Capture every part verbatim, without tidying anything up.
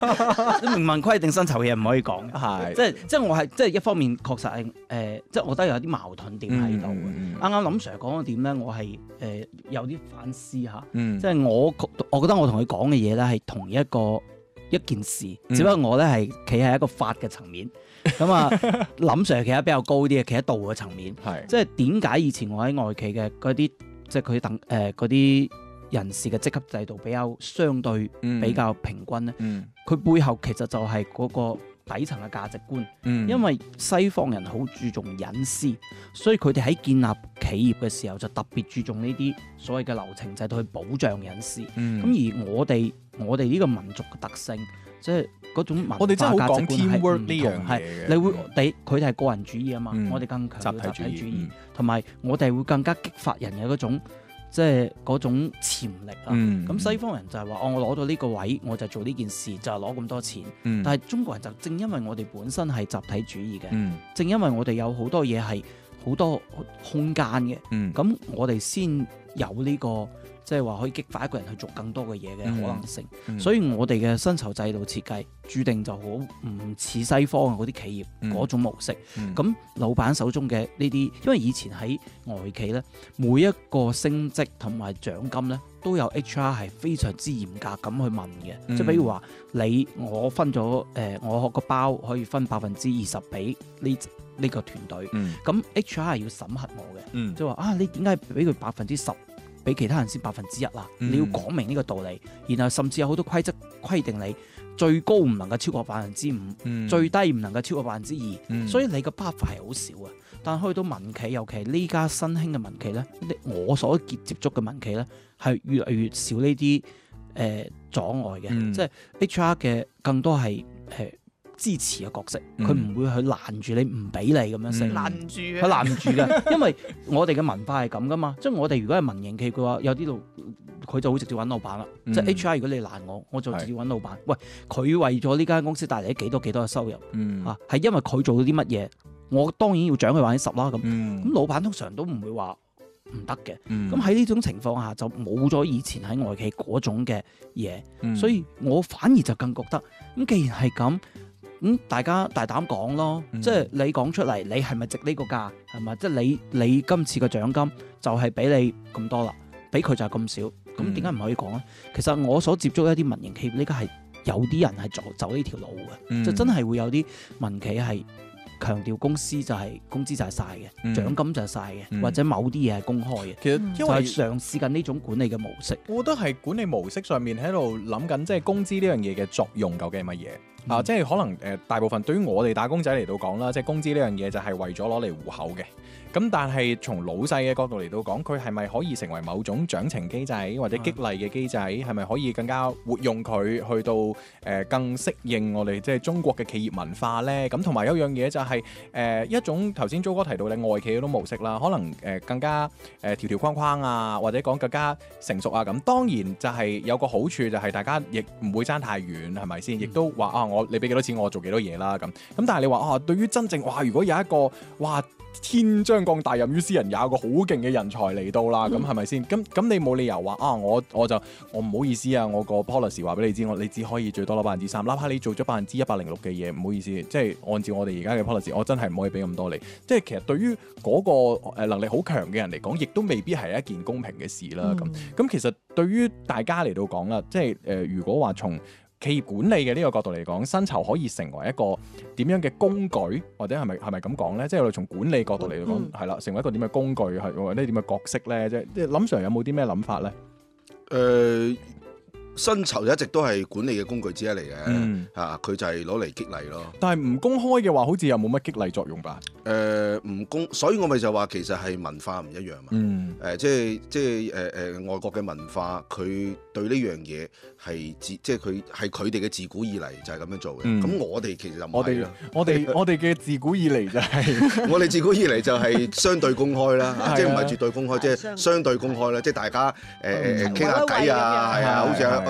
明文規定薪酬嘢唔可以講嘅， 係即係即係我係即係一方面確實係誒、呃，即係我覺得有啲矛盾點喺度嘅。 嗯啱啱林 Sir 講嗰點咧，我係誒、呃、有啲反思嚇， 嗯即係我我覺得我同佢講嘅嘢咧係同一個一件事， 嗯只不過我咧係企喺一個法嘅層面，咁啊林 Sir 企喺比較高啲嘅，企喺道嘅層面， 係即係點解以前我喺外企嘅嗰啲，即係佢等誒嗰啲人士嘅職級制度比較相對比較平均咧？ 嗯佢、嗯、背後其實就係嗰個底層嘅價值觀， 嗯因為西方人好注重隱私，所以佢哋喺建立企業嘅時候就特別注重呢啲所謂嘅流程制度去保障隱私。咁、 嗯、 而我哋我哋呢個民族嘅特性，即係嗰種文化我哋真係好講價值觀係 teamwork 唔呢樣同，係嘢嘅你會你佢哋係個人主義啊嘛， 嗯我哋更強調集體主義嗯， 同埋、我哋會更加激發人嘅嗰種即係嗰種潛力啊。咁、 嗯西方人就係話哦，我攞到呢個位我就做呢件事，就係攞咁多錢。 嗯但係中國人就正因為我哋本身係集體主義嘅， 嗯正因為我哋有好多嘢係好多空間嘅， 嗯咁、我哋先有呢、個即係話可以激發一個人去做更多嘅嘢嘅可能性。 嗯所以我哋嘅薪酬制度設計注定就好唔似西方嘅嗰啲企業嗰、 嗯種模式。 嗯咁、老闆手中嘅呢啲，因為以前喺外企咧，每一個升職同埋獎金咧，都有 H R 係非常之嚴格咁去問嘅。 嗯即係比如話你我分咗誒、呃，我個包可以分百分之二十俾呢呢個團隊， 嗯咁 H R 係要審核我嘅， 嗯即係話啊，你點解俾佢百分之十？俾其他人先百分之一啦， 嗯你要講明呢個道理，然後甚至有好多規則規定你最高唔能夠超過百分之五， 嗯最低唔能夠超過百分之二， 嗯所以你個 buffer 係好少啊。但去到民企，尤其呢家新興嘅民企咧，我所接接觸嘅民企咧，係越嚟越少呢啲誒阻礙嘅， 嗯即係 H R 嘅更多係誒、呃支持嘅角色，佢唔、 嗯會去攔住你，唔俾你咁樣升。 嗯攔住佢攔唔住嘅，因為我哋嘅文化係咁噶嘛，即係我哋如果係民營企業嘅話，有啲老佢就會直接揾老闆啦。 嗯即係 H R 如果你攔我，我就直接揾老闆。喂，佢為咗呢間公司帶嚟幾多幾多嘅收入、 嗯啊，係因為佢做到啲乜嘢，我當然要獎佢百分之十啦。咁咁、 嗯老闆通常都唔會話唔得嘅。 嗯咁喺呢種情況下就冇咗以前喺外企嗰種嘅嘢， 嗯所以我反而就更覺得咁，既然係咁。咁、嗯、大家大膽講咯， 嗯即係你講出嚟，你係咪值呢個價？係咪？即係你你今次嘅獎金就係俾你咁多啦，俾佢就係咁少，咁點解唔可以講咧？其實我所接觸一啲民營企業，呢家係有啲人係走走呢條路嘅， 嗯就真係會有啲民企係強調公司就係工資就係晒嘅， 嗯獎金就係晒嘅， 嗯或者某啲嘢係公開嘅， 其實嗯就因為係嘗試緊呢種管理嘅模式。 我覺得係管理模式上面喺度諗緊，即係工資呢樣嘢嘅作用究竟係乜嘢？ 嗯啊，即係可能誒、呃、大部分對於我哋打工仔嚟到講啦，即係工資呢樣嘢就係為咗攞嚟糊口嘅。咁但係從老細嘅角度嚟到講，佢係咪可以成為某種獎懲機制或者激勵嘅機制？係咪可以更加活用佢去到誒、呃、更適應我哋即係中國嘅企業文化呢？咁同埋有樣嘢就係、是、誒、呃、一種頭先 Jo 哥提到嘅外企嗰種模式啦，可能誒、呃、更加誒、呃、條條框框啊，或者講更加成熟啊。咁當然就係有個好處就係大家亦唔會爭太遠，係咪先？亦都話啊，我你俾幾多錢我做幾多嘢啦咁。咁但係你話啊，對於真正哇，如果有一個哇天將降大任於斯人也，有一個好勁嘅人才嚟到啦，咁係咪先？咁咁你冇理由話啊，我我就我唔好意思啊，我個 policy 話俾你知，我你只可以最多攞百分之三，哪怕你做咗百分之一百零六嘅嘢，唔好意思，即係按照我哋而家嘅 policy，我真係唔可以俾咁多你。即係其實對於嗰個誒能力好強嘅人嚟講，亦都未必係一件公平嘅事啦。咁咁、 嗯、 其實對於大家嚟到講啦，即係誒、呃，如果話從企業管理嘅呢個角度嚟講，薪酬可以成為一個點樣嘅工具，或者係咪係咪咁講咧？即係我哋從管理角度嚟講，係啦、嗯，成為一個點嘅工具，係或者點嘅角色咧？即係即係林 Sir有冇啲咩諗法咧？ 誒、呃。薪酬一直都係管理嘅工具之一嚟嘅， 嗯、 啊，佢就係攞嚟激勵咯。 但係唔公開嘅話，好似又冇乜激勵作用吧？ 誒、呃，唔公，所以我咪就話其實係文化唔一樣嘛。 嗯， 誒、呃，即係即係誒誒，外國嘅文化，佢對呢樣嘢係自，即係佢係佢哋嘅自古以嚟就係咁樣做嘅。咁、嗯、我哋其實就唔係啦。 我哋我哋嘅自古以嚟就係、是， 我哋自古以嚟就係相對公開啦，即係唔係絕對公開，即係相對公開啦，即係大家誒誒誒傾下偈啊，係啊，好似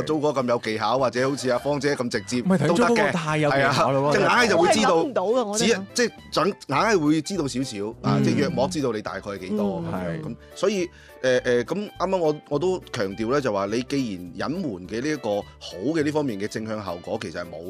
阿租哥咁有技巧，或者好似阿芳姐咁直接唔係都得睇咗嗰個嘅。 太有技係啊巧咯， 即係硬係就會知道我係諗唔到嘅，我只覺得即係總硬係會知道少少啊， 嗯即係約莫知道你大概係幾多嗯咁樣係咁，所以誒誒咁啱啱我我都強調咧，就話你既然隱瞞嘅呢一個好嘅呢方面嘅正向效果其實係冇。